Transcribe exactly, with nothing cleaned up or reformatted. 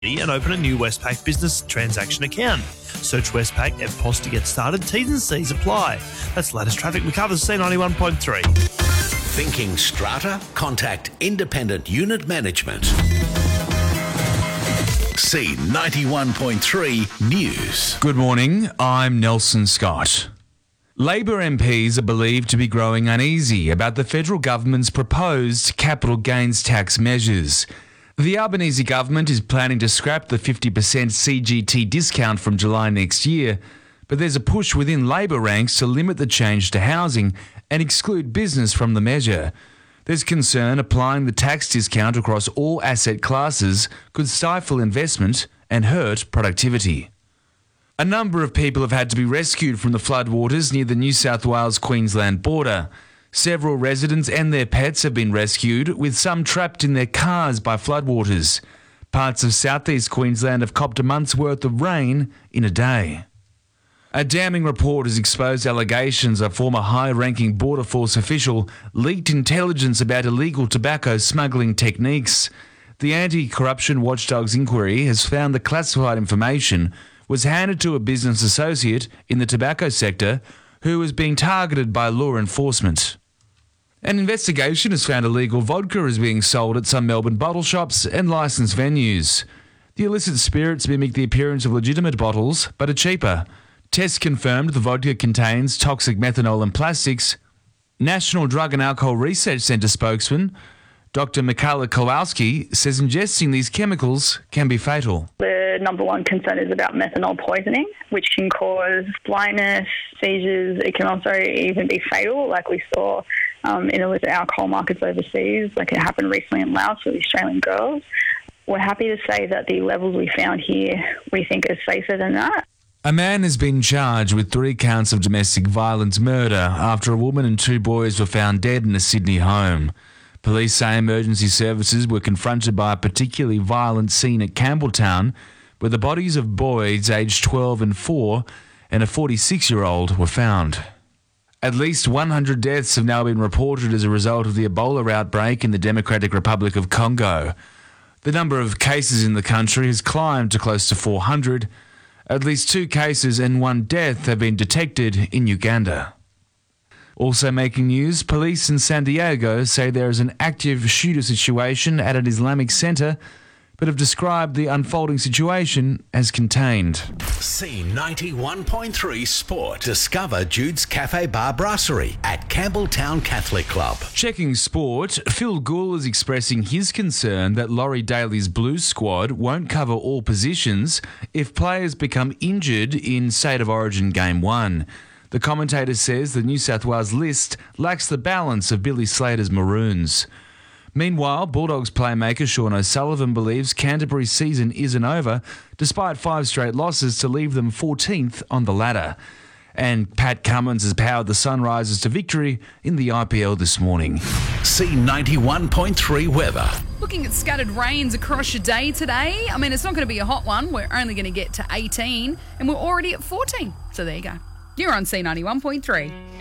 and open a new Westpac business transaction account. Search Westpac E F P O S to get started. T's and C's apply. That's the latest traffic. We cover C ninety-one point three. Thinking strata? Contact Independent Unit Management. C ninety-one point three News. Good morning, I'm Nelson Scott. Labor M Ps are believed to be growing uneasy about the federal government's proposed capital gains tax measures. The Albanese government is planning to scrap the fifty percent C G T discount from July next year, but there's a push within Labor ranks to limit the change to housing and exclude business from the measure. There's concern applying the tax discount across all asset classes could stifle investment and hurt productivity. A number of people have had to be rescued from the floodwaters near the New South Wales-Queensland border. Several residents and their pets have been rescued, with some trapped in their cars by floodwaters. Parts of southeast Queensland have copped a month's worth of rain in a day. A damning report has exposed allegations a former high-ranking Border Force official leaked intelligence about illegal tobacco smuggling techniques. The Anti-Corruption Watchdog's inquiry has found the classified information was handed to a business associate in the tobacco sector who was being targeted by law enforcement. An investigation has found illegal vodka is being sold at some Melbourne bottle shops and licensed venues. The illicit spirits mimic the appearance of legitimate bottles, but are cheaper. Tests confirmed the vodka contains toxic methanol and plastics. National Drug and Alcohol Research Centre spokesman Doctor Michaela Kowalski says ingesting these chemicals can be fatal. The number one concern is about methanol poisoning, which can cause blindness, seizures. It can also even be fatal, like we saw um, in illicit alcohol markets overseas, like it happened recently in Laos with Australian girls. We're happy to say that the levels we found here we think are safer than that. A man has been charged with three counts of domestic violence murder after a woman and two boys were found dead in a Sydney home. Police say emergency services were confronted by a particularly violent scene at Campbelltown, where the bodies of boys aged twelve and four and a forty-six-year-old were found. At least one hundred deaths have now been reported as a result of the Ebola outbreak in the Democratic Republic of Congo. The number of cases in the country has climbed to close to four hundred. At least two cases and one death have been detected in Uganda. Also making news, police in San Diego say there is an active shooter situation at an Islamic centre, but have described the unfolding situation as contained. C ninety-one point three Sport. Discover Jude's Cafe Bar Brasserie at Campbelltown Catholic Club. Checking sport, Phil Gould is expressing his concern that Laurie Daly's Blues squad won't cover all positions if players become injured in State of Origin Game one. The commentator says the New South Wales list lacks the balance of Billy Slater's Maroons. Meanwhile, Bulldogs playmaker Sean O'Sullivan believes Canterbury's season isn't over, despite five straight losses to leave them fourteenth on the ladder. And Pat Cummins has powered the Sunrisers to victory in the I P L this morning. C ninety-one point three weather. Looking at scattered rains across your day today. I mean, it's not going to be a hot one. We're only going to get to eighteen, and we're already at fourteen. So there you go. You're on C ninety-one point three.